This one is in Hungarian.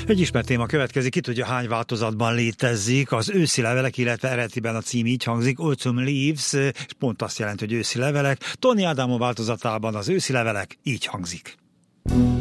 Egy ismert téma következik, ki tudja hány változatban létezik az őszi levelek, illetve eredetiben a cím így hangzik, Autumn Leaves, és pont azt jelenti, hogy őszi levelek. Tony Adamo változatában az őszi levelek így hangzik.